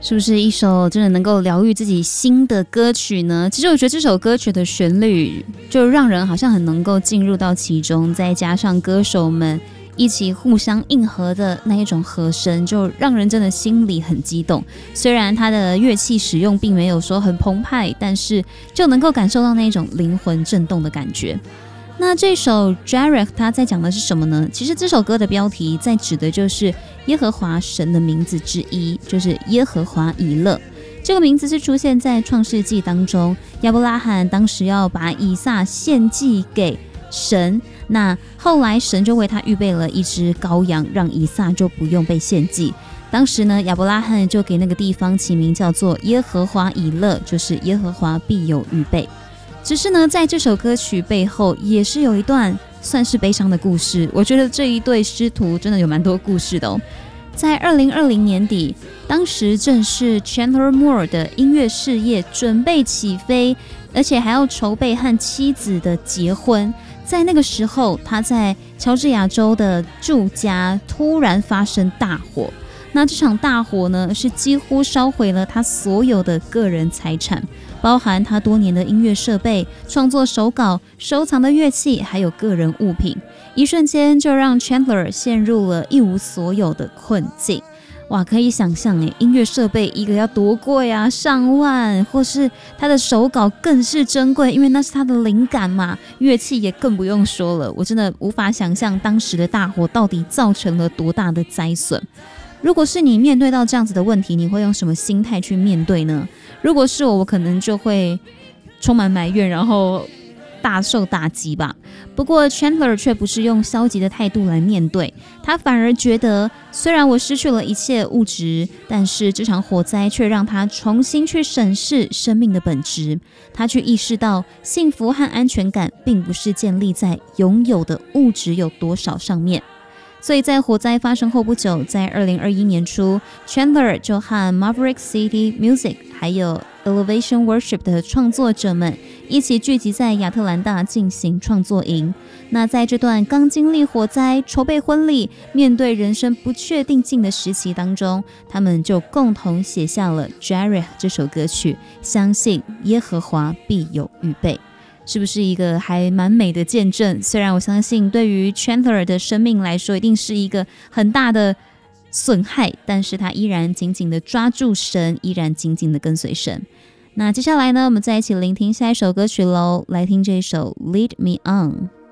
是不是一首真的能够疗愈自己心的歌曲呢？其实我觉得这首歌曲的旋律就让人好像很能够进入到其中，再加上歌手们一起互相应和的那一种和声，就让人真的心里很激动。虽然它的乐器使用并没有说很澎湃，但是就能够感受到那种灵魂震动的感觉。那这首 Jarek 它在讲的是什么呢？其实这首歌的标题在指的就是耶和华神的名字之一，就是耶和华以勒。这个名字是出现在创世纪当中，亚伯拉罕当时要把以撒献祭给神，那后来神就为他预备了一只羔羊，让以撒就不用被献祭。当时呢，亚伯拉罕就给那个地方起名叫做耶和华以勒，就是耶和华必有预备。只是呢，在这首歌曲背后也是有一段算是悲伤的故事。我觉得这一对师徒真的有蛮多故事的哦。在2020年底，当时正是 Chandler Moore 的音乐事业准备起飞，而且还要筹备和妻子的结婚。在那个时候，他在乔治亚州的住家突然发生大火。那这场大火呢，是几乎烧毁了他所有的个人财产，包含他多年的音乐设备、创作手稿、收藏的乐器，还有个人物品。一瞬间就让 Chandler 陷入了一无所有的困境。哇，可以想象音乐设备一个要多贵啊，上万，或是他的手稿更是珍贵，因为那是他的灵感嘛。乐器也更不用说了，我真的无法想象当时的大火到底造成了多大的灾损。如果是你面对到这样子的问题，你会用什么心态去面对呢？如果是我可能就会充满埋怨，然后大受打击吧。不过 Chandler 却不是用消极的态度来面对，他反而觉得虽然我失去了一切物质，但是这场火灾却让他重新去审视生命的本质。他去意识到幸福和安全感并不是建立在拥有的物质有多少上面。所以在火灾发生后不久，在2021年初 Chandler 就和 Maverick City Music 还有 Elevation Worship 的创作者们一起聚集在亚特兰大进行创作营。那在这段刚经历火灾、筹备婚礼、面对人生不确定性的时期当中，他们就共同写下了 Jarek 这首歌曲，相信耶和华必有预备。是不是一个还蛮美的见证？虽然我相信对于 Chandler 的生命来说一定是一个很大的损害，但是他依然紧紧的抓住神，依然紧紧的跟随神。那接下来呢，我们再一起聆听下一首歌曲咯，来听这首 Lead Me On。